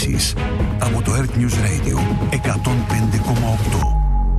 ειδήσεις από το Earth News Radio 105,8.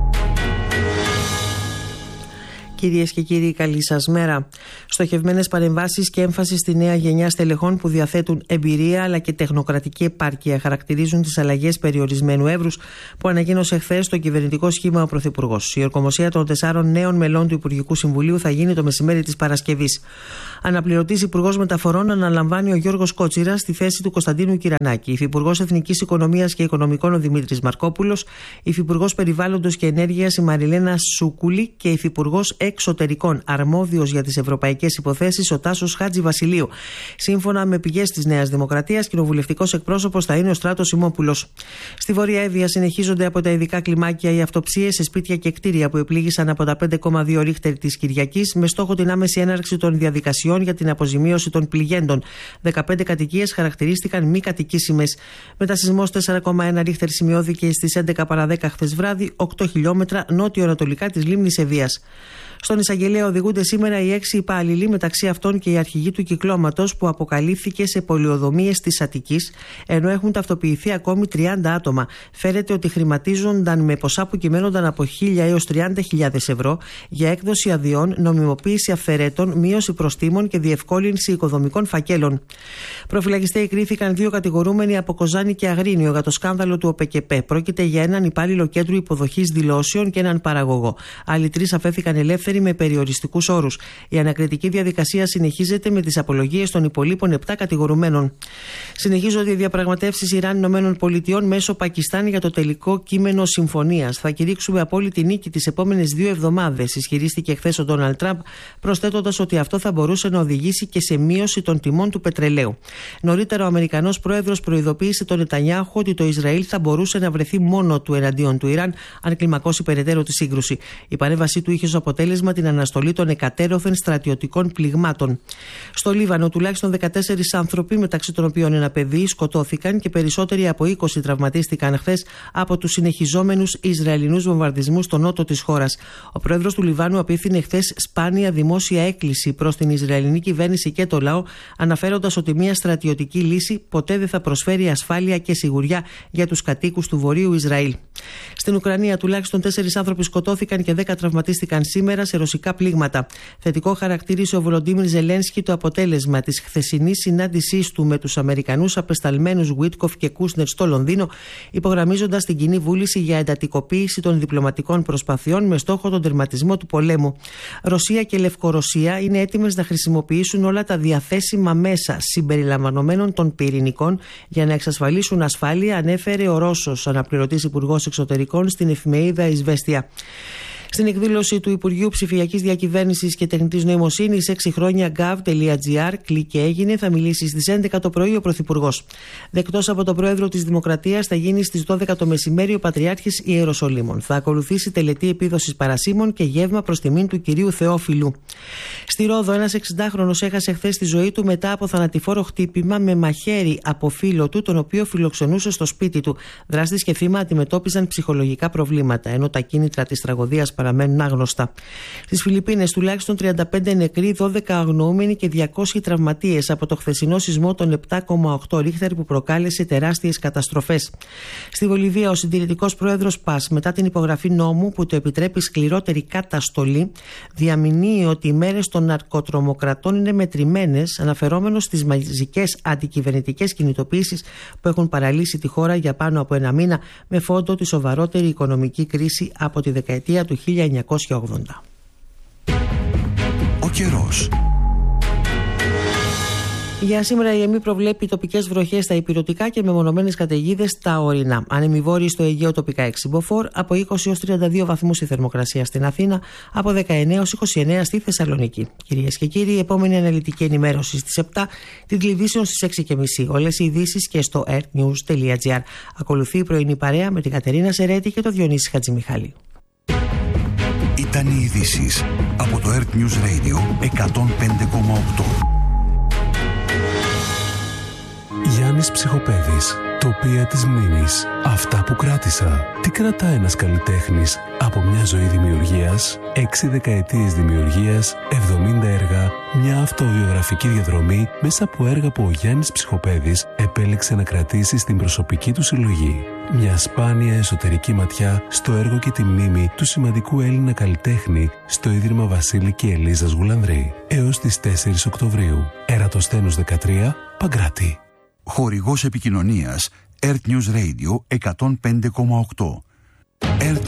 Κυρίες και κύριοι, καλή σας μέρα. Στοχευμένες παρεμβάσεις και έμφαση στη νέα γενιά στελεχών που διαθέτουν εμπειρία αλλά και τεχνοκρατική επάρκεια χαρακτηρίζουν τις αλλαγές περιορισμένου εύρους που ανακοίνωσε χθες το κυβερνητικό σχήμα ο Πρωθυπουργός. Η ορκομοσία των 4 νέων μελών του Υπουργικού Συμβουλίου θα γίνει το μεσημέρι της Παρασκευής. Αναπληρωτής Υπουργός Μεταφορών αναλαμβάνει ο Γιώργος Κότσιρας στη θέση του Κωνσταντίνου Κυρανάκη. Υφυπουργός Εθνικής Οικονομίας και Οικονομικών ο Δημήτρης Μαρκόπουλος. Υφυπουργός Περιβάλλοντος και Ενέργειας η Μαριλένα Σούκουλη και Υφυπουργός Εξωτερικών αρμόδιος για τις ευρωπαϊκές υποθέσεις ο Τάσος Χατζηβασιλείου. Σύμφωνα με πηγές της Νέας Δημοκρατίας, κοινοβουλευτικός εκπρόσωπος θα είναι ο Στράτος Σιμόπουλος. Στη Βόρεια Εύβοια συνεχίζονται από τα ειδικά κλιμάκια οι αυτοψίες σε σπίτια και κτίρια που επλήγησαν από τα 5,2 ρίχτερ της Κυριακής με στόχο την άμεση έναρξη των διαδικασιών για την αποζημίωση των πληγέντων. 15 κατοικίες χαρακτηρίστηκαν μη κατοικήσιμες. Μετασεισμός 4,1 ρίχτερ σημειώθηκε στις 11 παρά 10 χθες βράδυ, 8 χιλιόμετρα νότιο-ανατολικά της λίμνης Ευβοίας. Στον εισαγγελέα οδηγούνται σήμερα οι 6 υπάλληλοι, μεταξύ αυτών και η αρχηγοί του κυκλώματος που αποκαλύφθηκε σε πολεοδομίες της Αττικής, ενώ έχουν ταυτοποιηθεί ακόμη 30 άτομα. Φέρεται ότι χρηματίζονταν με ποσά που κυμαίνονταν από 1.000 έως 30.000 ευρώ για έκδοση αδειών, νομιμοποίηση αυθαιρέτων, μείωση προστίμων και διευκόλυνση οικοδομικών φακέλων. Προφυλακιστέοι κρίθηκαν 2 κατηγορούμενοι από Κοζάνη και Αγρίνιο για το σκάνδαλο του ΟΠΕΚΕΠΕ. Πρόκειται για έναν υπάλληλο κέντρου υποδοχής δηλώσεων και έναν παραγωγό. Άλλοι 3 αφέθηκαν ελεύθεροι με περιοριστικούς όρους. Η ανακριτική διαδικασία συνεχίζεται με τις απολογίες των υπολείπων 7 κατηγορουμένων. Συνεχίζονται οι διαπραγματεύσεις Ιράν-ΗΠΑ μέσω Πακιστάν για το τελικό κείμενο συμφωνίας. Θα κηρύξουμε απόλυτη νίκη τις επόμενες 2 εβδομάδες, ισχυρίστηκε χθες ο Ντόναλντ Τραμπ, προσθέτοντας ότι αυτό θα μπορούσε να οδηγήσει και σε μείωση των τιμών του πετρελαίου. Νωρίτερα, ο Αμερικανός πρόεδρος προειδοποίησε τον Νετανιάχου ότι το Ισραήλ θα μπορούσε να βρεθεί μόνο του εναντίον του Ιράν αν κλιμακώσει περαιτέρω τη σύγκρουση. Η παρέμβασή του είχε ως αποτέλεσμα την αναστολή των εκατέρωθεν στρατιωτικών πληγμάτων. Στο Λίβανο, τουλάχιστον 14 άνθρωποι, μεταξύ των οποίων ένα παιδί, σκοτώθηκαν και περισσότεροι από 20 τραυματίστηκαν χθες από τους συνεχιζόμενους Ισραηλινούς βομβαρδισμούς στο νότο της χώρας. Ο πρόεδρος του Λιβάνου απίθυνε χθες σπάνια δημόσια έκκληση προς την Ισραηλινή κυβέρνηση και το λαό, αναφέροντας ότι μια στρατιωτική λύση ποτέ δεν θα προσφέρει ασφάλεια και σιγουριά για τους κατοίκους του Βορείου Ισραήλ. Στην Ουκρανία, τουλάχιστον 4 άνθρωποι σκοτώθηκαν και 10 τραυματίστηκαν σήμερα σε ρωσικά πλήγματα. Θετικό χαρακτήρισε ο Βολοντίμιρ Ζελένσκι το αποτέλεσμα της χθεσινής συνάντησής του με τους Αμερικανούς απεσταλμένους Γουίτκοφ και Κούσνερ στο Λονδίνο, υπογραμμίζοντας την κοινή βούληση για εντατικοποίηση των διπλωματικών προσπαθειών με στόχο τον τερματισμό του πολέμου. Ρωσία και Λευκορωσία είναι έτοιμες να χρησιμοποιήσουν όλα τα διαθέσιμα μέσα, συμπεριλαμβανομένων των πυρηνικών, για να εξασφαλίσουν ασφάλεια, ανέφερε ο Ρώσος αναπληρωτής Υπουργός Εξωτερικών στην εφημερίδα Ισβέστια. Στην εκδήλωση του Υπουργείου Ψηφιακής Διακυβέρνησης και Τεχνητής Νοημοσύνης 6 χρόνια gov.gr κλικ έγινε, θα μιλήσει στις 11 το πρωί ο Πρωθυπουργός. Δεκτός από τον Πρόεδρο της Δημοκρατίας θα γίνει στις 12 το μεσημέρι ο Πατριάρχης Ιεροσολύμων. Θα ακολουθήσει τελετή επίδοσης παρασίμων και γεύμα προς τιμήν του κυρίου Θεόφιλου. Στη Ρόδο, ένας 60χρονος έχασε χθες τη ζωή του μετά από θανατηφόρο χτύπημα με μαχαίρι από φίλο του, τον οποίο φιλοξενούσε στο σπίτι του. Δράστης και θύμα αντιμετώπιζαν ψυχολογικά προβλήματα, ενώ τα κίνητρα της τραγωδίας παραμένουν άγνωστα. Στις Φιλιππίνες, τουλάχιστον 35 νεκροί, 12 αγνοούμενοι και 200 τραυματίες από το χθεσινό σεισμό των 7,8 ρίχτερ που προκάλεσε τεράστιες καταστροφές. Στη Βολιβία, ο συντηρητικός πρόεδρος Πας, μετά την υπογραφή νόμου που του επιτρέπει σκληρότερη καταστολή, διαμηνύει ότι οι μέρες των ναρκοτρομοκρατών είναι μετρημένες, αναφερόμενος στις μαζικές αντικυβερνητικές κινητοποιήσεις που έχουν παραλύσει τη χώρα για πάνω από ένα μήνα, με φόντο τη σοβαρότερη οικονομική κρίση από τη δεκαετία του 1980. Ο καιρός. Για σήμερα η ΕΜΗ προβλέπει τοπικές βροχές στα ηπειρωτικά και μεμονωμένες καταιγίδες στα ορεινά. Ανεμιβόρειοι στο Αιγαίο, τοπικά 6 μποφόρ, από 20 έως 32 βαθμούς η θερμοκρασία στην Αθήνα, από 19 έως 29 στη Θεσσαλονίκη. Κυρίες και κύριοι, η επόμενη αναλυτική ενημέρωση στις 7, την ειδήσεων στις 6:30. Όλες οι ειδήσεις και στο earthnews.gr. Ακολουθεί η πρωινή παρέα με την Κατερίνα Σερέτη και τον Διονύση Χατζημιχάλη. Ήταν οι ειδήσεις από το Earth News Radio 105,8. Γιάννης Ψυχοπέδης. Τοπία της μνήμης. Αυτά που κράτησα. Τι κρατά ένας καλλιτέχνης από μια ζωή δημιουργίας, 6 δεκαετίες δημιουργίας, 70 έργα, μια αυτοβιογραφική διαδρομή μέσα από έργα που ο Γιάννης Ψυχοπέδης επέλεξε να κρατήσει στην προσωπική του συλλογή. Μια σπάνια εσωτερική ματιά στο έργο και τη μνήμη του σημαντικού Έλληνα καλλιτέχνη στο Ίδρυμα Βασίλη και Ελίζας Γουλανδρή. Έως τις 4 Οκτωβρίου. Ερατοσθένους 13, Παγκράτη. Χορηγός επικοινωνίας Earth News Radio 105,8. Earth